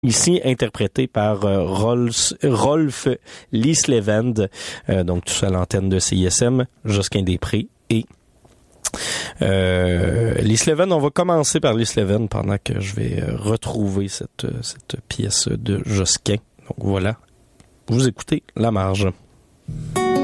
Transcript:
ici interprété par Rolf Lislevend, donc tout ça à l'antenne de CISM, Josquin Després et Lislevend. On va commencer par Lislevend pendant que je vais retrouver cette pièce de Josquin. Donc voilà, vous écoutez La Marge.